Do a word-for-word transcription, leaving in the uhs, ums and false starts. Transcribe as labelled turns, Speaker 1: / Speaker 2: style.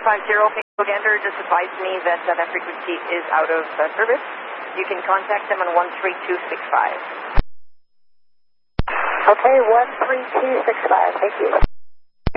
Speaker 1: five zero, Gander just advised me that uh, that frequency is out of uh, service. You can contact them on one three two six five.
Speaker 2: Okay, one three two six five, thank you.